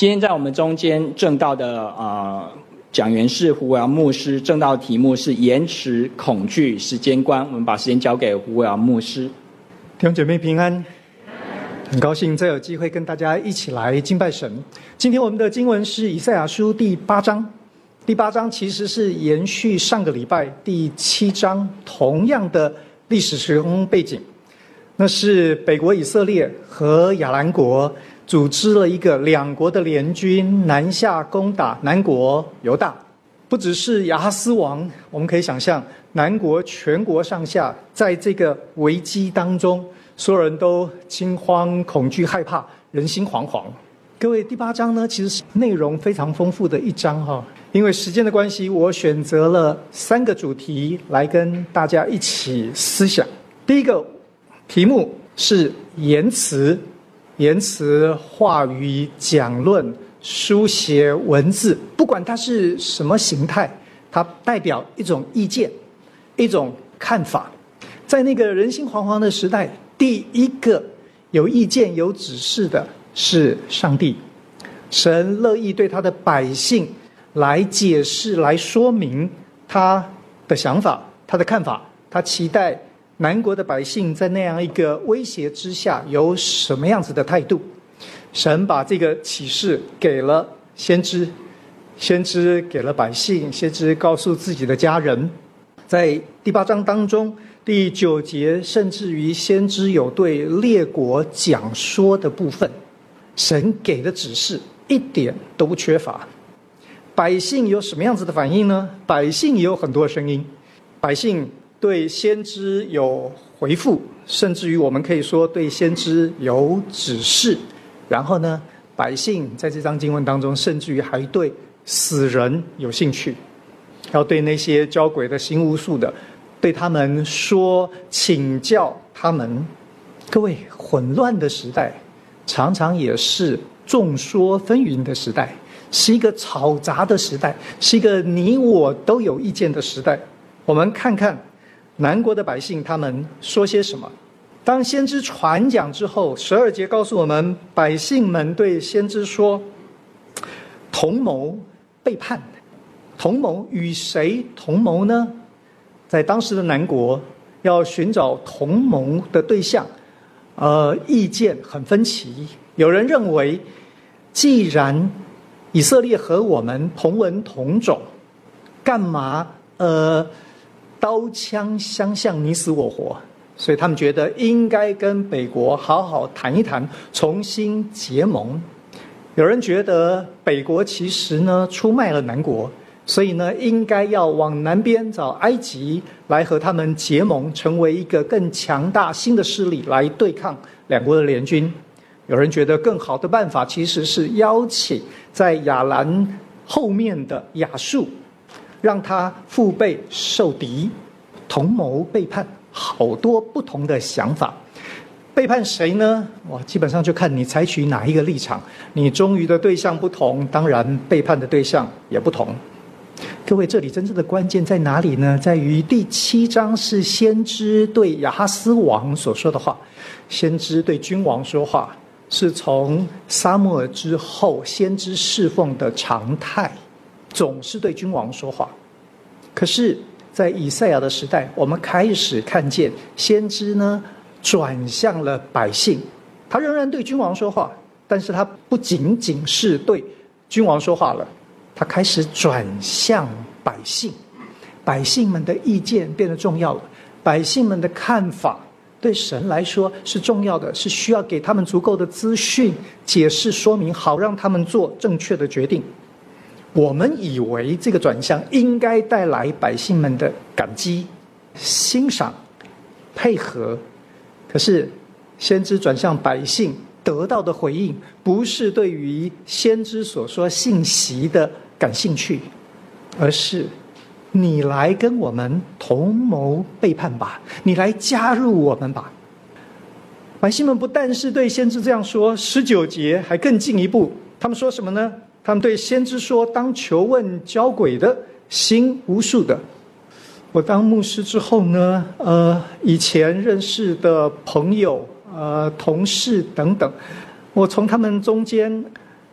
今天在我们中间正道的讲员是胡伟尧牧师，正道题目是延迟恐惧时间观。我们把时间交给胡伟尧牧师。 弟兄姐妹平安，很高兴再有机会跟大家一起来敬拜神。今天我们的经文是以赛亚书第8章，第8章其实是延续上个礼拜第7章同样的历史时空背景。那是北国以色列和亚兰国组织了一个两国的联军南下攻打南国犹大。不只是亚哈斯王，我们可以想象南国全国上下在这个危机当中，所有人都惊慌恐惧害怕，人心惶惶。各位，第8章呢其实是内容非常丰富的一章哈。因为时间的关系，我选择了3个主题来跟大家一起思想。第一个题目是言辞话语讲论书写文字，不管它是什么形态，它代表一种意见，一种看法。在那个人心惶惶的时代，第一个有意见有指示的是上帝。神乐意对他的百姓来解释来说明他的想法，他的看法。他期待南国的百姓在那样一个威胁之下有什么样子的态度。神把这个启示给了先知，先知给了百姓，先知告诉自己的家人。在第8章当中第9节，甚至于先知有对列国讲说的部分，神给的指示一点都不缺乏。百姓有什么样子的反应呢？百姓也有很多声音，百姓对先知有回复，甚至于我们可以说对先知有指示。然后呢，百姓在这章经文当中甚至于还对死人有兴趣，要对那些交鬼的行巫术的，对他们说，请教他们。各位，混乱的时代常常也是众说纷纭的时代，是一个吵杂的时代，是一个你我都有意见的时代。我们看看南国的百姓他们说些什么。当先知传讲之后，12节告诉我们，百姓们对先知说，同谋背叛。同谋，与谁同谋呢？在当时的南国要寻找同谋的对象，意见很分歧。有人认为，既然以色列和我们同文同种，干嘛刀枪相向，你死我活？所以他们觉得应该跟北国好好谈一谈，重新结盟。有人觉得北国其实呢出卖了南国，所以呢应该要往南边找埃及来和他们结盟，成为一个更强大新的势力来对抗两国的联军。有人觉得更好的办法其实是邀请在亚兰后面的亚述，让他腹背受敌，同谋背叛。好多不同的想法。背叛谁呢？基本上就看你采取哪一个立场。你忠于的对象不同，当然背叛的对象也不同。各位，这里真正的关键在哪里呢？在于第7章是先知对亚哈斯王所说的话。先知对君王说话是从撒母耳之后先知侍奉的常态，总是对君王说话。可是在以赛亚的时代，我们开始看见先知呢转向了百姓。他仍然对君王说话，但是他不仅仅是对君王说话了，他开始转向百姓。百姓们的意见变得重要了，百姓们的看法对神来说是重要的，是需要给他们足够的资讯、解释、说明，好让他们做正确的决定。我们以为这个转向应该带来百姓们的感激、欣赏、配合，可是先知转向百姓得到的回应，不是对于先知所说信息的感兴趣，而是你来跟我们同谋背叛吧，你来加入我们吧。百姓们不但是对先知这样说，19节还更进一步，他们说什么呢？他们对先知说，当求问交鬼的，行巫术的。我当牧师之后呢，以前认识的朋友、同事等等，我从他们中间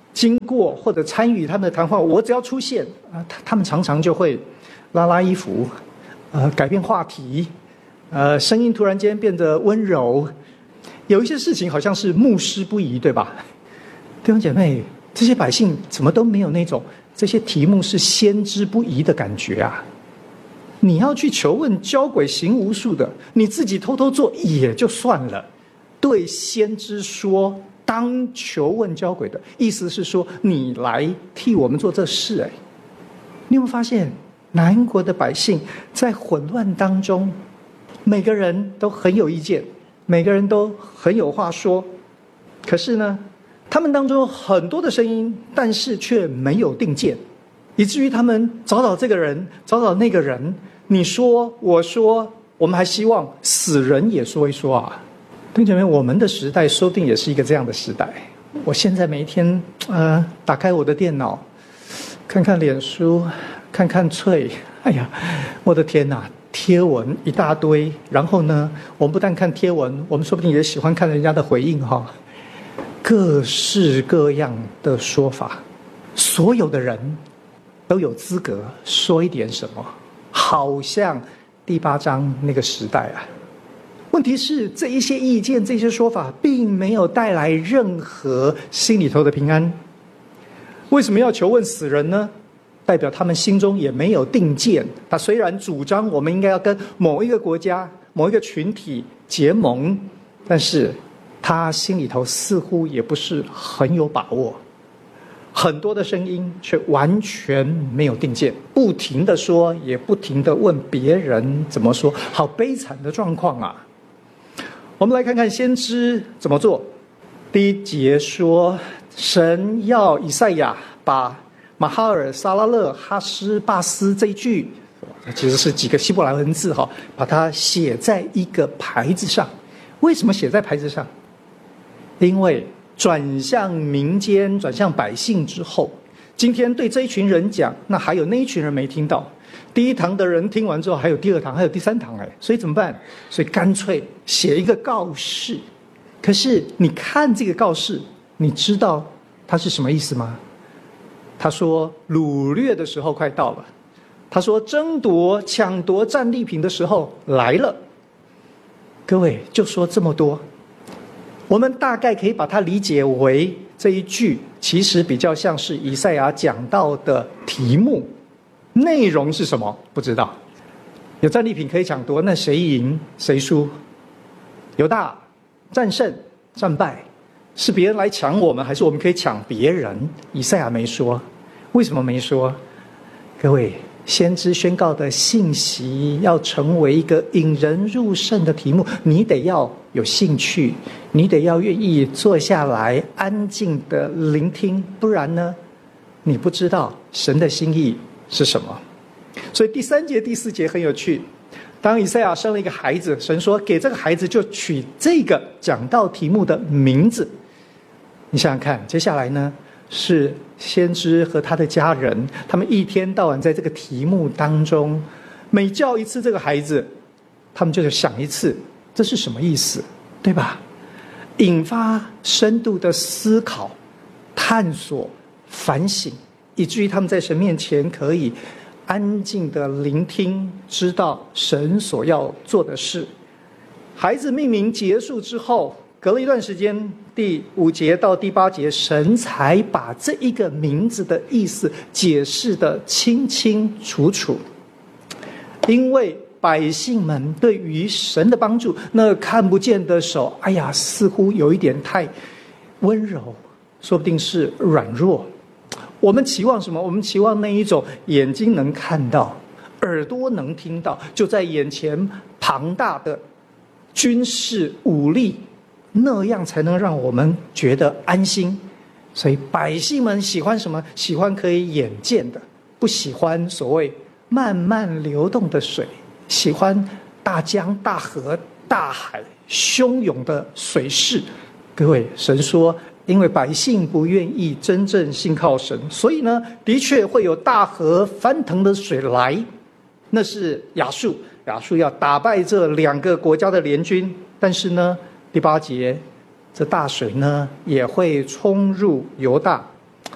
经过或者参与他们的谈话，我只要出现啊，他们常常就会拉衣服，改变话题，声音突然间变得温柔。有一些事情好像是牧师不宜，对吧？弟兄姐妹，这些百姓怎么都没有那种这些题目是先知不宜的感觉啊？你要去求问交鬼行无术的，你自己偷偷做也就算了，对先知说当求问交鬼的，意思是说你来替我们做这事。你有没有发现南国的百姓在混乱当中，每个人都很有意见，每个人都很有话说，可是呢，他们当中有很多的声音，但是却没有定见，以至于他们找这个人，找那个人，你说我说，我们还希望死人也说一说啊。弟兄姐妹，我们的时代说不定也是一个这样的时代。我现在每一天打开我的电脑，看看脸书，看看脆，哎呀，我的天哪，贴文一大堆。然后呢，我们不但看贴文，我们说不定也喜欢看人家的回应哈，各式各样的说法，所有的人都有资格说一点什么，好像第8章那个时代啊。问题是这一些意见，这些说法并没有带来任何心里头的平安。为什么要求问死人呢？代表他们心中也没有定见。他虽然主张我们应该要跟某一个国家、某一个群体结盟，但是他心里头似乎也不是很有把握。很多的声音却完全没有定见，不停的说，也不停的问别人怎么说，好悲惨的状况啊！我们来看看先知怎么做。第1节说，神要以赛亚把马哈尔、撒拉勒、哈斯、巴斯这一句，其实是几个希伯来文字哈，把它写在一个牌子上。为什么写在牌子上？因为转向民间、转向百姓之后，今天对这一群人讲，那还有那一群人没听到。第1堂的人听完之后，还有第2堂，还有第3堂，所以怎么办？所以干脆写一个告示。可是你看这个告示，你知道它是什么意思吗？他说掳掠的时候快到了，他说争夺、抢夺战利品的时候来了。各位，就说这么多，我们大概可以把它理解为这一句其实比较像是以赛亚讲到的题目，内容是什么不知道。有战利品可以抢夺，那谁赢谁输？犹大战胜战败，是别人来抢我们，还是我们可以抢别人？以赛亚没说。为什么没说？各位，先知宣告的信息要成为一个引人入胜的题目，你得要有兴趣，你得要愿意坐下来安静的聆听，不然呢，你不知道神的心意是什么。所以第3节、第4节很有趣。当以赛亚生了一个孩子，神说给这个孩子就取这个讲道题目的名字。你想想看，接下来呢，是先知和他的家人，他们一天到晚在这个题目当中，每叫一次这个孩子，他们就想一次，这是什么意思，对吧？引发深度的思考、探索、反省，以至于他们在神面前可以安静的聆听，知道神所要做的事。孩子命名结束之后，隔了一段时间，第5节到第8节，神才把这一个名字的意思解释得清清楚楚。因为百姓们对于神的帮助，那看不见的手，哎呀，似乎有一点太温柔，说不定是软弱。我们期望什么？我们期望那一种眼睛能看到，耳朵能听到，就在眼前庞大的军事武力，那样才能让我们觉得安心。所以百姓们喜欢什么？喜欢可以眼见的，不喜欢所谓慢慢流动的水，喜欢大江大河大海汹涌的水势。各位，神说因为百姓不愿意真正信靠神，所以呢，的确会有大河翻腾的水来，那是亚述要打败这2个国家的联军。但是呢，第8节，这大水呢也会冲入犹大。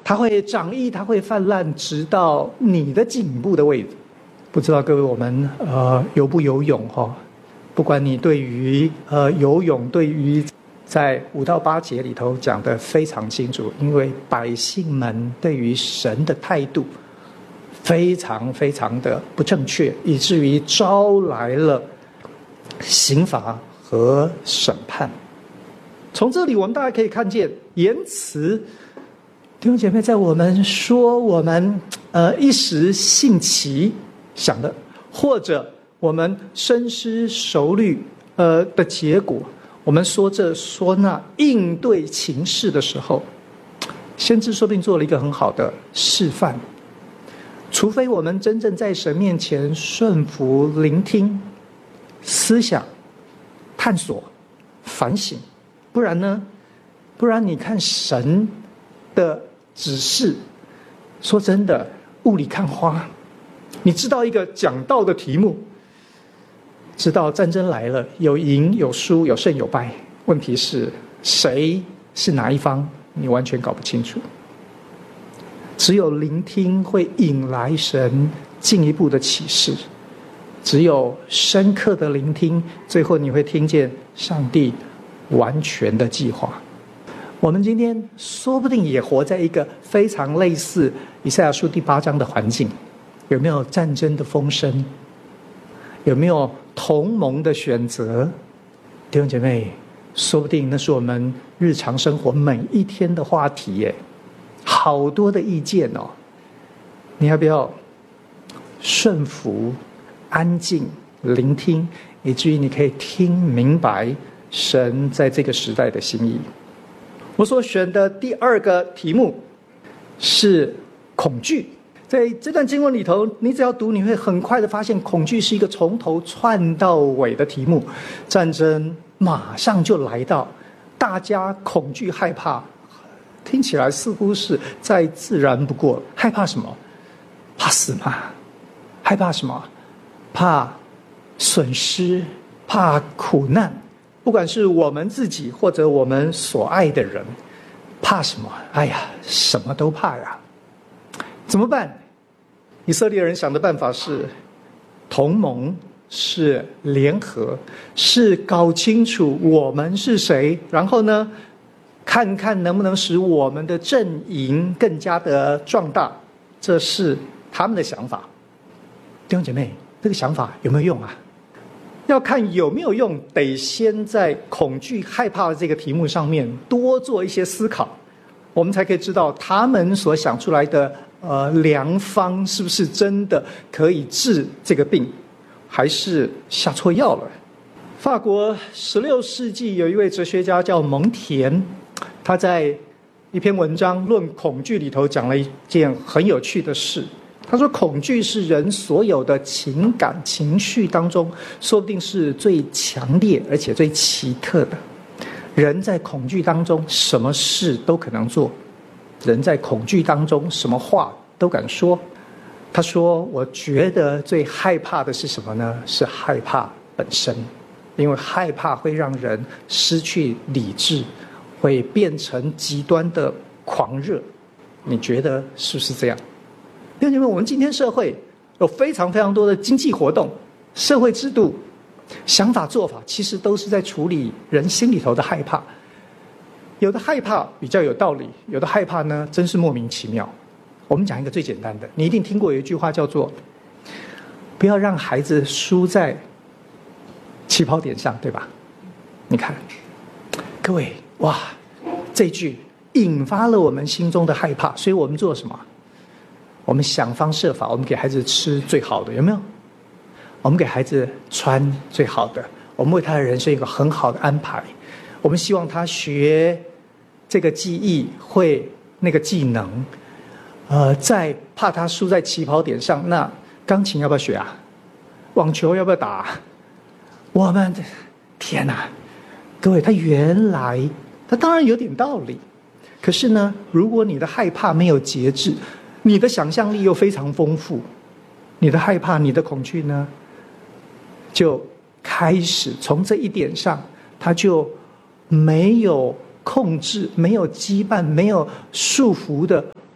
它会长溢，它会泛滥，直到你的颈部的位置。不知道各位我们游不游泳哈？不管你对于游泳，对于在5到8节里头讲得非常清楚，因为百姓们对于神的态度非常非常的不正确，以至于招来了刑罚和审判。从这里我们大家可以看见，言辞弟兄姐妹，在我们说我们一时兴起想的，或者我们深思熟虑的结果，我们说这说那应对情势的时候，先知说不定做了一个很好的示范。除非我们真正在神面前顺服、聆听、思想、探索、反省，不然呢？不然你看神的指示，说真的，雾里看花。你知道一个讲道的题目，知道战争来了，有赢有输，有胜有败，问题是谁是哪一方，你完全搞不清楚。只有聆听会引来神进一步的启示，只有深刻的聆听，最后你会听见上帝完全的计划。我们今天说不定也活在一个非常类似以赛亚书第8章的环境。有没有战争的风声？有没有同盟的选择？弟兄姐妹，说不定那是我们日常生活每一天的话题耶，好多的意见哦。你要不要顺服、安静、聆听，以至于你可以听明白神在这个时代的心意？我所选的第2个题目是恐惧。在这段经文里头，你只要读，你会很快的发现，恐惧是一个从头串到尾的题目。战争马上就来到，大家恐惧害怕，听起来似乎是再自然不过。害怕什么？怕死吗？害怕什么？怕损失，怕苦难。不管是我们自己或者我们所爱的人，怕什么？哎呀，什么都怕呀。怎么办？以色列人想的办法是同盟，是联合，是搞清楚我们是谁，然后呢，看看能不能使我们的阵营更加的壮大。这是他们的想法。弟兄姐妹，这个想法有没有用啊？要看有没有用，得先在恐惧害怕的这个题目上面多做一些思考，我们才可以知道他们所想出来的良方是不是真的可以治这个病，还是下错药了。法国16世纪有一位哲学家叫蒙田，他在一篇文章《论恐惧》里头讲了一件很有趣的事。他说，恐惧是人所有的情感情绪当中，说不定是最强烈而且最奇特的。人在恐惧当中，什么事都可能做；人在恐惧当中，什么话都敢说。他说，我觉得最害怕的是什么呢？是害怕本身，因为害怕会让人失去理智，会变成极端的狂热。你觉得是不是这样？弟兄姐妹，我们今天社会有非常非常多的经济活动、社会制度、想法做法，其实都是在处理人心里头的害怕。有的害怕比较有道理，有的害怕呢真是莫名其妙。我们讲一个最简单的，你一定听过有一句话叫做不要让孩子输在起跑点上，对吧？你看各位，哇，这句引发了我们心中的害怕，所以我们做什么？我们想方设法，我们给孩子吃最好的，有没有？我们给孩子穿最好的，我们为他的人生一个很好的安排。我们希望他学这个技艺，会那个技能。再怕他输在起跑点上，那钢琴要不要学啊？网球要不要打啊？我们天哪，各位，他原来他当然有点道理，可是呢，如果你的害怕没有节制，你的想象力又非常丰富，你的害怕、你的恐惧呢，就开始从这一点上，他就没有控制、没有羁绊、没有束缚的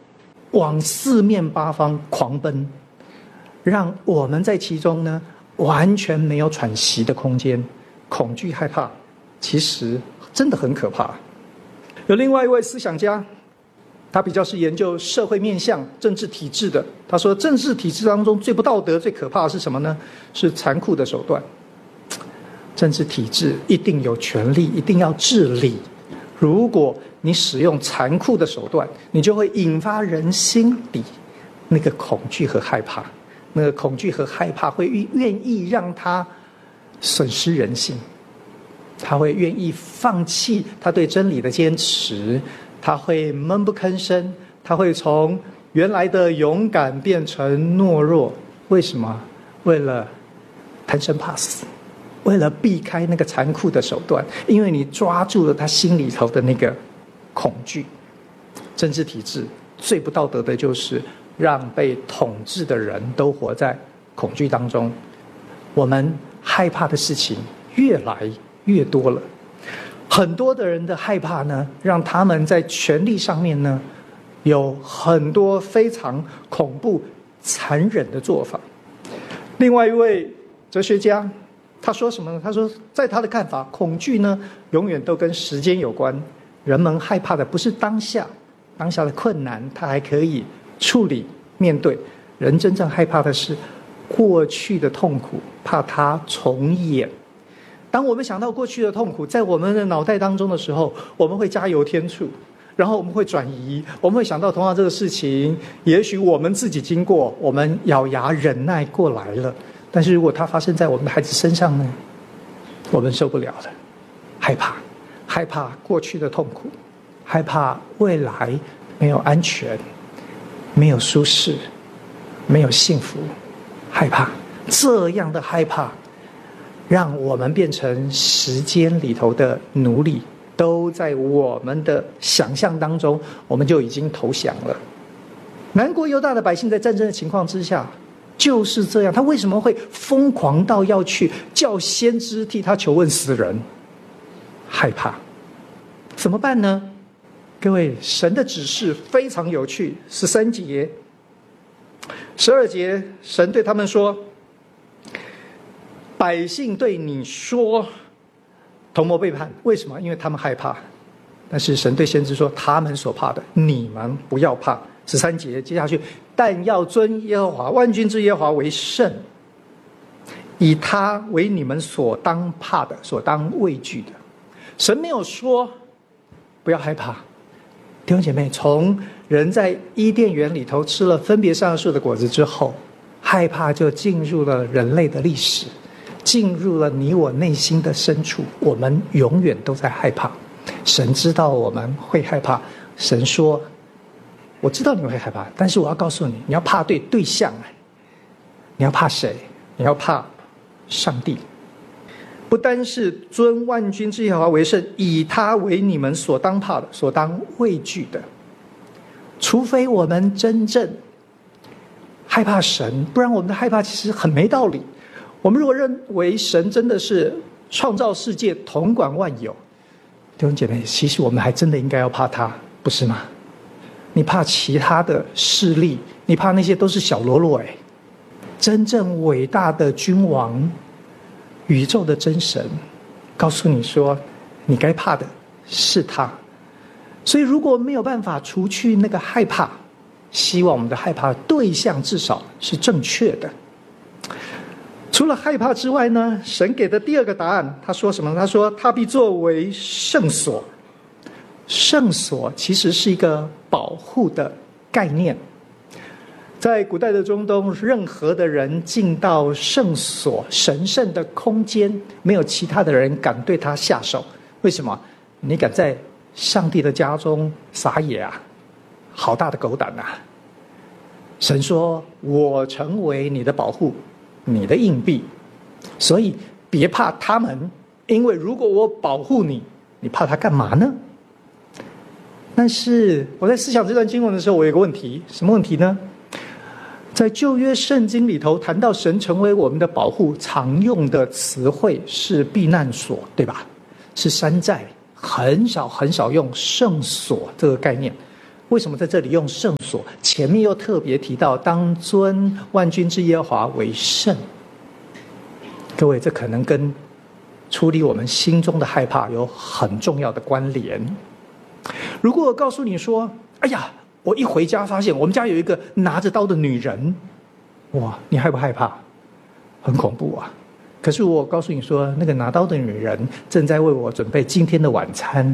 往四面八方狂奔，让我们在其中呢完全没有喘息的空间。恐惧害怕其实真的很可怕。有另外一位思想家，他比较是研究社会面向政治体制的，他说政治体制当中最不道德最可怕的是什么呢？是残酷的手段。政治体制一定有权力，一定要治理，如果你使用残酷的手段，你就会引发人心底那个恐惧和害怕，那个恐惧和害怕会愿意让他损失人性，他会愿意放弃他对真理的坚持，他会闷不吭声，他会从原来的勇敢变成懦弱。为什么？为了贪生怕死，为了避开那个残酷的手段，因为你抓住了他心里头的那个恐惧。政治体制最不道德的就是让被统治的人都活在恐惧当中。我们害怕的事情越来越多了，很多的人的害怕呢，让他们在权力上面呢有很多非常恐怖残忍的做法。另外一位哲学家他说什么呢？他说在他的看法，恐惧呢永远都跟时间有关。人们害怕的不是当下的困难，他还可以处理面对，人真正害怕的是过去的痛苦，怕它重演。当我们想到过去的痛苦在我们的脑袋当中的时候，我们会加油添醋，然后我们会转移，我们会想到同样这个事情，也许我们自己经过，我们咬牙忍耐过来了，但是如果它发生在我们的孩子身上呢，我们受不了了。害怕过去的痛苦，害怕未来没有安全，没有舒适，没有幸福。害怕，这样的害怕让我们变成时间里头的奴隶，都在我们的想象当中，我们就已经投降了。南国犹大的百姓在战争的情况之下就是这样，他为什么会疯狂到要去叫先知替他求问死人？害怕。怎么办呢？各位，神的指示非常有趣。13节12节，神对他们说，百姓对你说同谋背叛。为什么？因为他们害怕。但是神对先知说，他们所怕的你们不要怕。13节接下去，但要尊耶和华万军之耶和华为圣，以他为你们所当怕的，所当畏惧的。神没有说不要害怕。弟兄姐妹，从人在伊甸园里头吃了分别善恶树的果子之后，害怕就进入了人类的历史，进入了你我内心的深处。我们永远都在害怕。神知道我们会害怕，神说我知道你会害怕，但是我要告诉你，你要怕对象。你要怕谁？你要怕上帝。不单是尊万军之耶和华为圣，以他为你们所当怕的，所当畏惧的。除非我们真正害怕神，不然我们的害怕其实很没道理。我们如果认为神真的是创造世界统管万有，弟兄姐妹，其实我们还真的应该要怕他，不是吗？你怕其他的势力，你怕那些都是小喽啰。真正伟大的君王，宇宙的真神告诉你说，你该怕的是他。所以如果没有办法除去那个害怕，希望我们的害怕对象至少是正确的。除了害怕之外呢，神给的第二个答案，他说什么？他说他必作为圣所。圣所其实是一个保护的概念。在古代的中东，任何的人进到圣所神圣的空间，没有其他的人敢对他下手。为什么？你敢在上帝的家中撒野啊？好大的狗胆啊！神说，我成为你的保护，你的硬币，所以别怕他们，因为如果我保护你，你怕他干嘛呢？但是我在思想这段经文的时候，我有个问题，什么问题呢？在旧约圣经里头谈到神成为我们的保护，常用的词汇是避难所，对吧？是山寨，很少用圣所这个概念。 为什么在这里用圣所？前面又特别提到当尊万军之耶和华为圣。各位，这可能跟处理我们心中的害怕有很重要的关联。如果我告诉你说，哎呀，我一回家发现我们家有一个拿着刀的女人，哇，你害不害怕？很恐怖啊。可是我告诉你说，那个拿刀的女人正在为我准备今天的晚餐，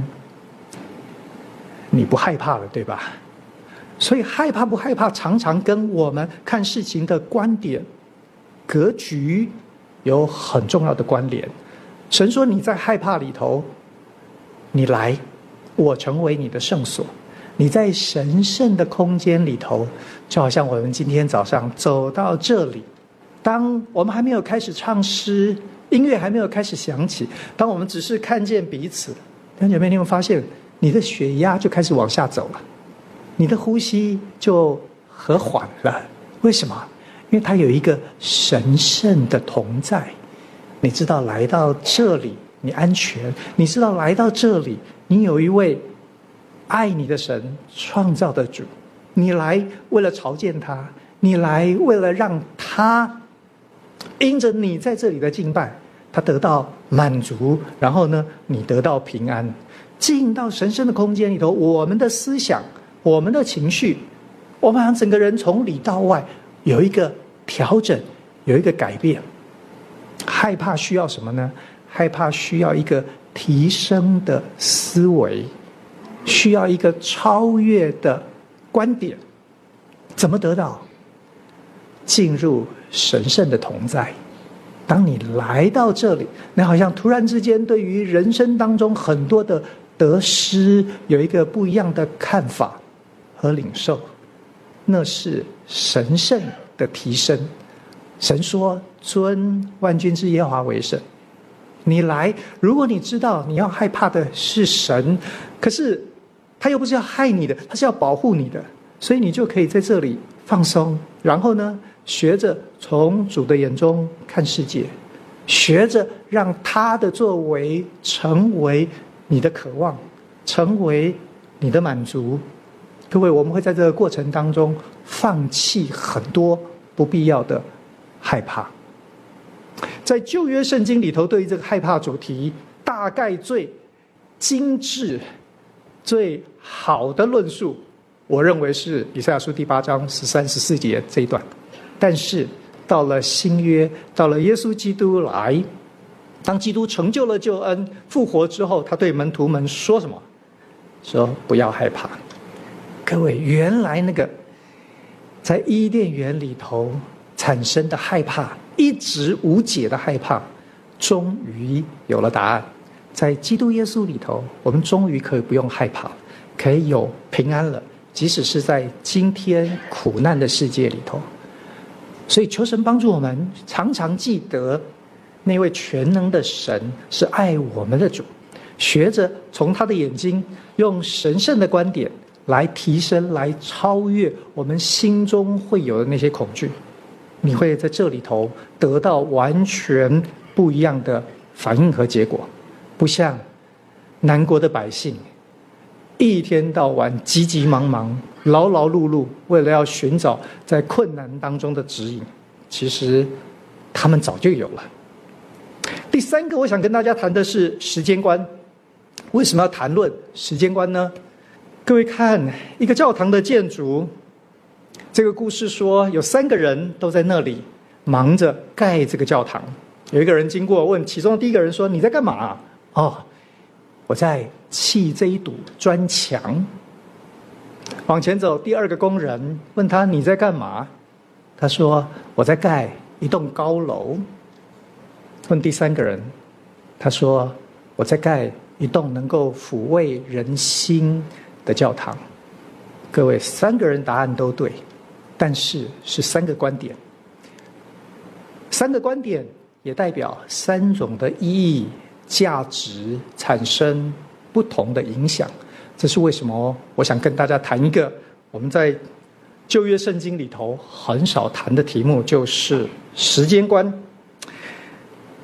你不害怕了，对吧？所以害怕不害怕，常常跟我们看事情的观点、格局有很重要的关联。神说你在害怕里头，你来，我成为你的圣所。你在神圣的空间里头，就好像我们今天早上走到这里，当我们还没有开始唱诗，音乐还没有开始响起，当我们只是看见彼此，弟兄姐妹，你有没有发现你的血压就开始往下走了，你的呼吸就和缓了？为什么？因为它有一个神圣的同在。你知道来到这里你安全，你知道来到这里你有一位爱你的神，创造的主，你来为了朝见他，你来为了让他因着你在这里的敬拜，他得到满足，然后呢，你得到平安。进到神圣的空间里头，我们的思想，我们的情绪，我们好像整个人从里到外有一个调整，有一个改变。害怕需要什么呢？害怕需要一个提升的思维，需要一个超越的观点。怎么得到？进入神圣的同在。当你来到这里，你好像突然之间对于人生当中很多的得失有一个不一样的看法和领受，那是神圣的提升。神说尊万军之耶和华为圣。你来，如果你知道你要害怕的是神，可是他又不是要害你的，他是要保护你的，所以你就可以在这里放松，然后呢，学着从主的眼中看世界，学着让他的作为成为你的渴望，成为你的满足。各位，我们会在这个过程当中放弃很多不必要的害怕。在旧约圣经里头，对于这个害怕主题，大概最精致、最好的论述，我认为是以赛亚书第8章13、14节这一段。但是到了新约，到了耶稣基督来，当基督成就了救恩、复活之后，他对门徒们说什么？说不要害怕。各位，原来那个在伊甸园里头产生的害怕，一直无解的害怕，终于有了答案。在基督耶稣里头，我们终于可以不用害怕，可以有平安了，即使是在今天苦难的世界里头。所以求神帮助我们常常记得那位全能的神是爱我们的主，学着从他的眼睛用神圣的观点来提升，来超越我们心中会有的那些恐惧。你会在这里头得到完全不一样的反应和结果，不像南国的百姓一天到晚急急忙忙、劳劳碌碌，为了要寻找在困难当中的指引，其实他们早就有了。第三个我想跟大家谈的是时间观。为什么要谈论时间观呢？各位看一个教堂的建筑，这个故事说有3个人都在那里忙着盖这个教堂。有一个人经过，问其中的第一个人说：“你在干嘛？”“哦，我在砌这一堵砖墙。”往前走，第2个工人问他：“你在干嘛？”他说：“我在盖一栋高楼。”问第3个人，他说：“我在盖一栋能够抚慰人心的教堂。”各位，3个人答案都对，但是是3个观点。3个观点也代表3种的意义、价值产生不同的影响。这是为什么我想跟大家谈一个我们在旧约圣经里头很少谈的题目，就是时间观。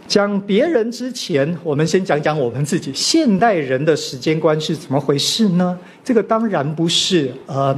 讲别人之前，我们先讲讲我们自己。现代人的时间观是怎么回事呢？这个当然不是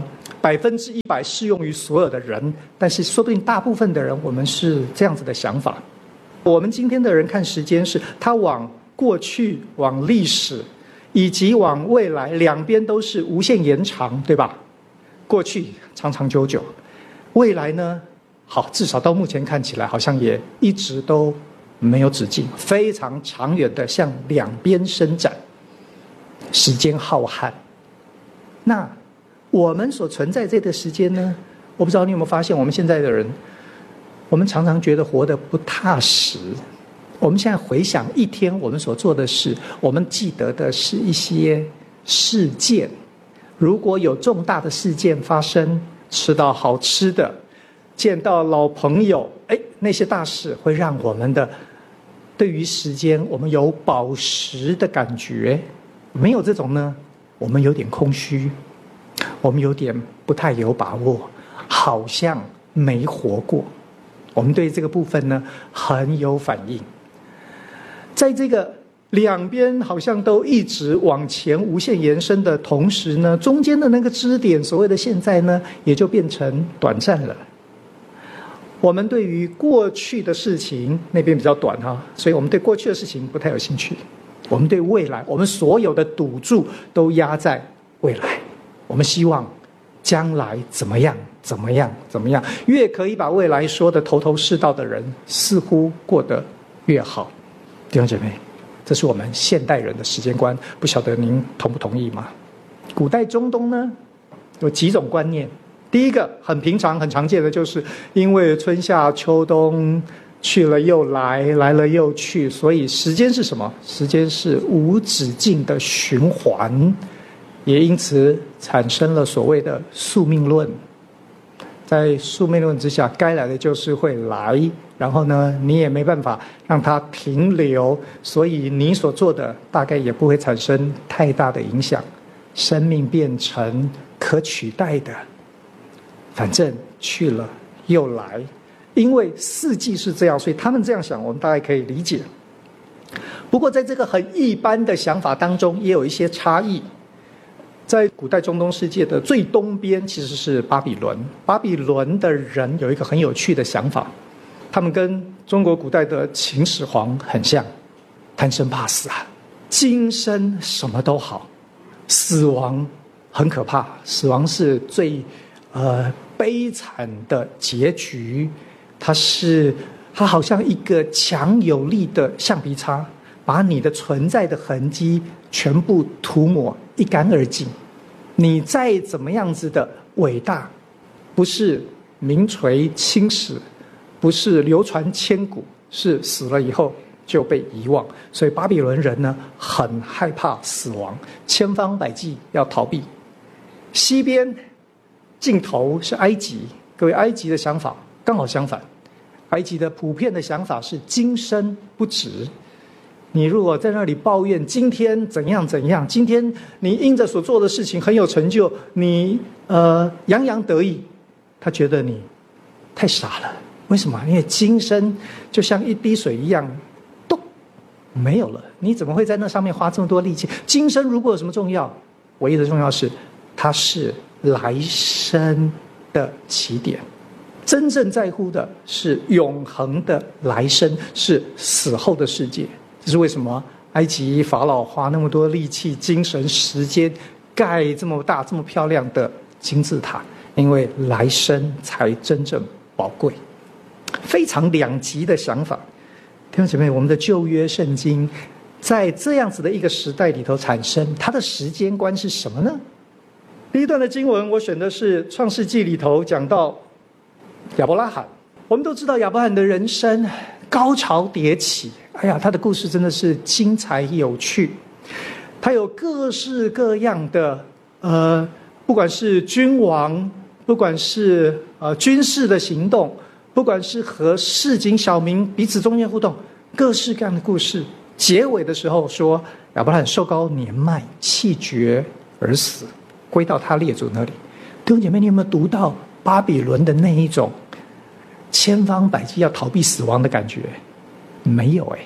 100%适用于所有的人，但是说不定大部分的人我们是这样子的想法。我们今天的人看时间是，他往过去、往历史以及往未来两边都是无限延长，对吧？过去长长久久，未来呢，好，至少到目前看起来好像也一直都没有止境，非常长远的向两边伸展，时间浩瀚。那我们所存在这个时间呢，我不知道你有没有发现，我们现在的人，我们常常觉得活得不踏实。我们现在回想一天我们所做的事，我们记得的是一些事件。如果有重大的事件发生，吃到好吃的，见到老朋友，那些大事会让我们的对于时间我们有饱食的感觉。没有这种呢，我们有点空虚，我们有点不太有把握，好像没活过。我们对这个部分呢很有反应。在这个两边好像都一直往前无限延伸的同时呢，中间的那个支点，所谓的现在呢，也就变成短暂了。我们对于过去的事情那边比较短哈，所以我们对过去的事情不太有兴趣。我们对未来，我们所有的赌注都压在未来。我们希望将来怎么样，怎么样，怎么样。越可以把未来说得头头是道的人，似乎过得越好。弟兄姐妹，这是我们现代人的时间观，不晓得您同不同意吗？古代中东呢，有几种观念。第一个很平常很常见的，就是因为春夏秋冬去了又来，来了又去，所以时间是什么？时间是无止境的循环，也因此产生了所谓的宿命论。在宿命论之下，该来的就是会来，然后呢，你也没办法让它停留，所以你所做的大概也不会产生太大的影响，生命变成可取代的。反正去了又来，因为四季是这样，所以他们这样想，我们大概可以理解。不过在这个很一般的想法当中，也有一些差异。在古代中东世界的最东边其实是巴比伦。巴比伦的人有一个很有趣的想法，他们跟中国古代的秦始皇很像，贪生怕死啊，今生什么都好，死亡很可怕，死亡是最悲惨的结局。它好像一个强有力的橡皮擦，把你的存在的痕迹全部涂抹一干二净。你再怎么样子的伟大，不是名垂青史，不是流传千古，是死了以后就被遗忘。所以巴比伦人呢，很害怕死亡，千方百计要逃避。西边尽头是埃及，各位，埃及的想法刚好相反。埃及的普遍的想法是今生不止。你如果在那里抱怨今天怎样怎样，今天你因着所做的事情很有成就，你洋洋得意，他觉得你太傻了。为什么？因为今生就像一滴水一样，都没有了。你怎么会在那上面花这么多力气？今生如果有什么重要，唯一的重要是它是来生的起点。真正在乎的是永恒的来生，是死后的世界。这是为什么埃及法老花那么多力气、精神、时间盖这么大、这么漂亮的金字塔，因为来生才真正宝贵。非常两极的想法。弟兄姐妹，我们的旧约圣经在这样子的一个时代里头产生，它的时间观是什么呢？第一段的经文我选的是创世纪里头讲到亚伯拉罕。我们都知道亚伯拉罕的人生高潮迭起，他的故事真的是精彩有趣。他有各式各样的不管是君王，不管是军事的行动，不管是和市井小民彼此中间互动，各式各样的故事。结尾的时候说，亚伯拉罕寿高年迈，气绝而死，归到他列祖那里。弟兄姐妹，你有没有读到巴比伦的那一种千方百计要逃避死亡的感觉？没有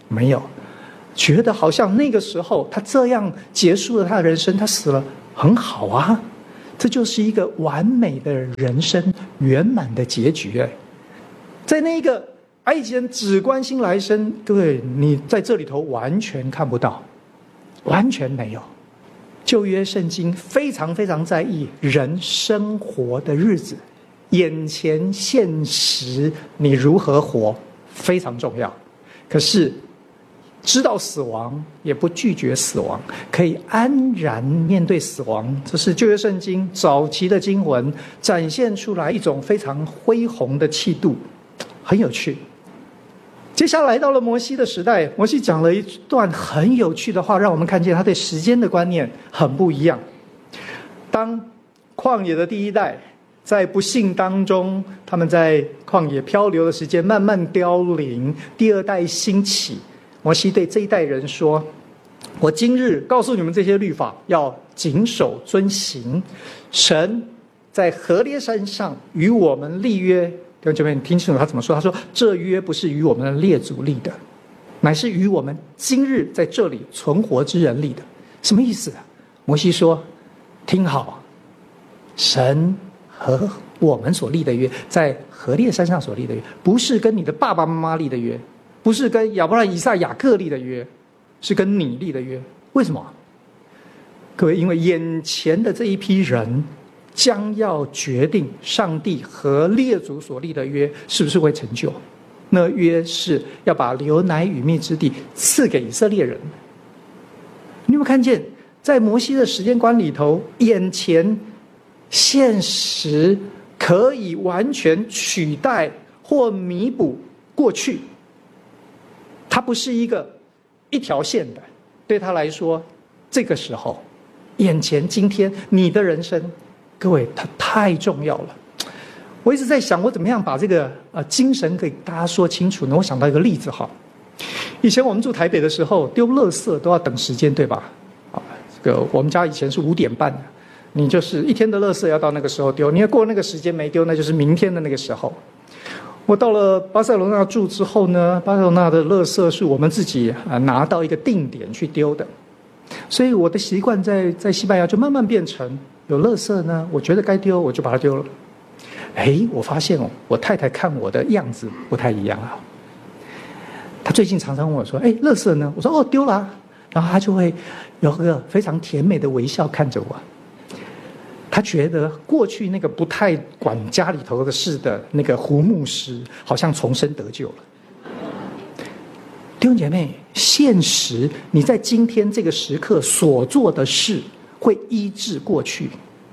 没有，觉得好像那个时候他这样结束了他的人生，他死了很好啊，这就是一个完美的人生圆满的结局。在那个埃及人只关心来生，各位你在这里头完全看不到，完全没有。旧约圣经非常非常在意人生活的日子，眼前现实你如何活非常重要，可是知道死亡也不拒绝死亡，可以安然面对死亡，这是旧约圣经早期的经文展现出来一种非常恢宏的气度，很有趣。接下来到了摩西的时代，摩西讲了一段很有趣的话，让我们看见他对时间的观念很不一样。当旷野的第一代在不幸当中，他们在旷野漂流的时间慢慢凋零，第二代兴起，摩西对这一代人说，我今日告诉你们这些律法，要谨守遵行。神在何烈山上与我们立约，弟兄姐妹，你听清楚他怎么说？他说：“这约不是与我们的列祖立的，乃是与我们今日在这里存活之人立的。”什么意思啊？摩西说：“听好，神和我们所立的约，在何烈山上所立的约，不是跟你的爸爸妈妈立的约，不是跟亚伯拉罕、以撒、雅各立的约，是跟你立的约。为什么？各位，因为眼前的这一批人。”将要决定上帝和列祖所立的约是不是会成就。那约是要把流奶与蜜之地赐给以色列人。你有没有看见，在摩西的时间观里头，眼前现实可以完全取代或弥补过去，它不是一条线的。对他来说，这个时候眼前今天你的人生，各位，它太重要了。我一直在想，我怎么样把这个精神给大家说清楚呢？我想到一个例子哈。以前我们住台北的时候，丢垃圾都要等时间，对吧？这个我们家以前是5点半的，你就是一天的垃圾要到那个时候丢，你要过那个时间没丢，那就是明天的那个时候。我到了巴塞罗那住之后呢，巴塞罗那的垃圾是我们自己拿到一个定点去丢的，所以我的习惯在西班牙就慢慢变成。有垃圾呢，我觉得该丢，我就把它丢了。我发现我太太看我的样子不太一样啊。她最近常常问我说：“垃圾呢？”我说：“丢了啊。”然后她就会有个非常甜美的微笑看着我。她觉得过去那个不太管家里头的事的那个胡牧师，好像重生得救了。弟兄姐妹，现实你在今天这个时刻所做的事。会医治过去，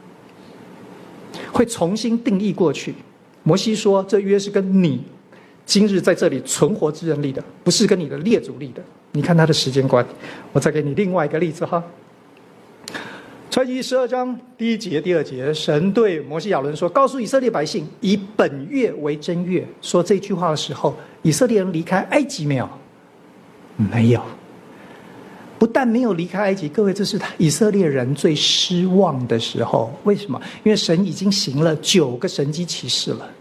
会重新定义过去。摩西说，这约是跟你今日在这里存活之人立的，不是跟你的列祖立的。你看他的时间观。我再给你另外一个例子哈。出埃及记12章第1节、第2节，神对摩西亚伦说：“告诉以色列百姓，以本月为正月。”说这句话的时候，以色列人离开埃及没有？没有。不但没有离开埃及，各位，这是以色列人最失望的时候。为什么？因为神已经行了9个神迹奇事了，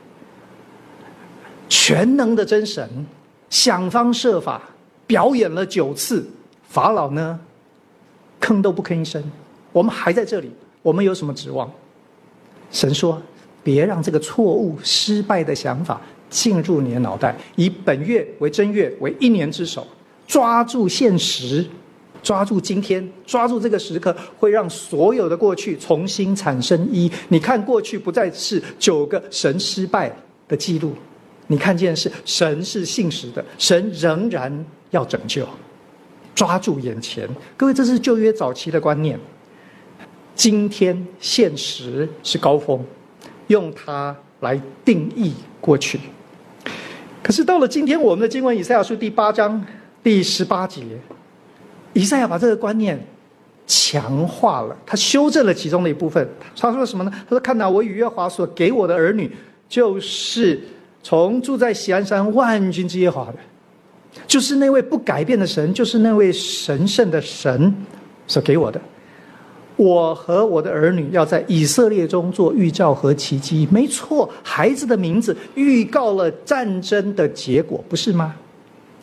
全能的真神想方设法表演了9次，法老呢吭都不吭一声。我们还在这里，我们有什么指望？神说：别让这个错误失败的想法进入你的脑袋，以本月为正月，为1年之首，抓住现实，抓住今天，抓住这个时刻，会让所有的过去重新产生意义。你看，过去不再是9个神失败的记录，你看见是神是信实的，神仍然要拯救。抓住眼前，各位，这是旧约早期的观念。今天现实是高峰，用它来定义过去。可是到了今天，我们的经文以赛亚书第8章第18节，以赛亚把这个观念强化了，他修正了其中的一部分。他说什么呢？他说：“看哪，我与耶和华所给我的儿女，就是从住在锡安山万军之耶和华的，就是那位不改变的神，就是那位神圣的神所给我的。我和我的儿女要在以色列中做预兆和奇迹。”没错，孩子的名字预告了战争的结果，不是吗？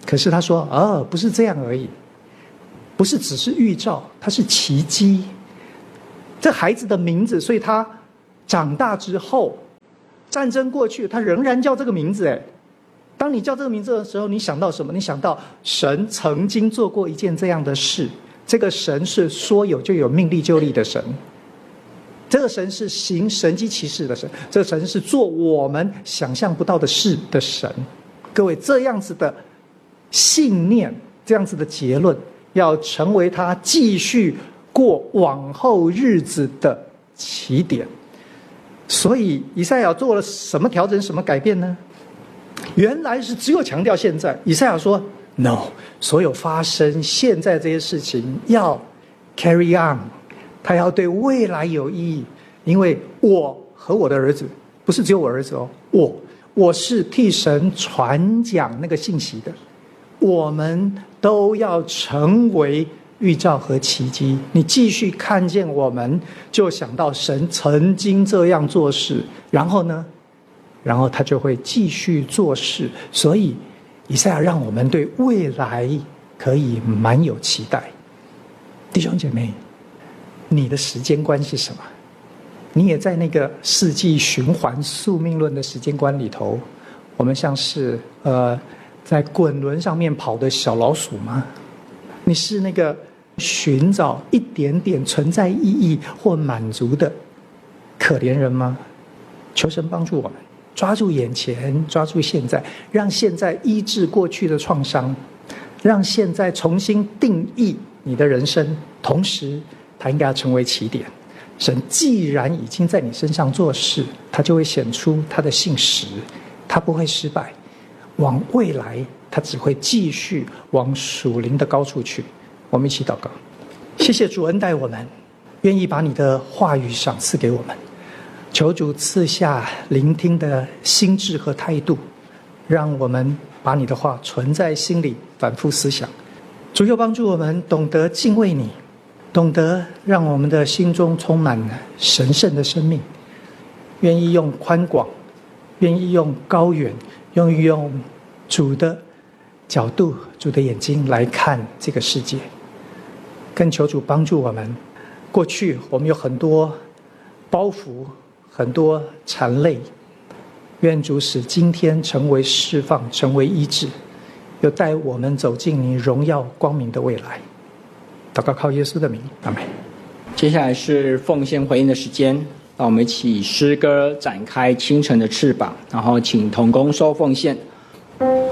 可是他说不是这样而已，不是只是预兆，它是奇迹。这孩子的名字，所以他长大之后，战争过去，他仍然叫这个名字。哎，当你叫这个名字的时候，你想到什么？你想到神曾经做过一件这样的事。这个神是说有就有，命立就立的神。这个神是行神迹奇事的神。这个神是做我们想象不到的事的神。各位，这样子的信念，这样子的结论，要成为他继续过往后日子的起点。所以以赛亚做了什么调整，什么改变呢？原来是只有强调现在。以赛亚说 No， 所有发生现在这些事情要 carry on， 它要对未来有意义。因为我和我的儿子，不是只有我儿子哦，我是替神传讲那个信息的，我们都要成为预兆和奇迹。你继续看见我们，就想到神曾经这样做事，然后呢，然后他就会继续做事。所以以赛亚让我们对未来可以蛮有期待。弟兄姐妹，你的时间观是什么？你也在那个世纪循环宿命论的时间观里头，我们像是在滚轮上面跑的小老鼠吗？你是那个寻找一点点存在意义或满足的可怜人吗？求神帮助我们抓住眼前，抓住现在，让现在医治过去的创伤，让现在重新定义你的人生，同时它应该要成为起点。神既然已经在你身上做事，他就会显出他的信实，他不会失败。往未来，他只会继续往属灵的高处去。我们一起祷告。谢谢主恩待我们，愿意把你的话语赏赐给我们，求主赐下聆听的心智和态度，让我们把你的话存在心里，反复思想。主又帮助我们懂得敬畏你，懂得让我们的心中充满神圣的生命，愿意用宽广，愿意用高远，愿意用主的角度、主的眼睛来看这个世界。更求主帮助我们，过去我们有很多包袱，很多缠累，愿主使今天成为释放，成为医治，又带我们走进你荣耀光明的未来。祷告靠耶稣的名，阿们。 接下来是奉献回应的时间，让我们一起诗歌展开清晨的翅膀，然后请同工收奉献。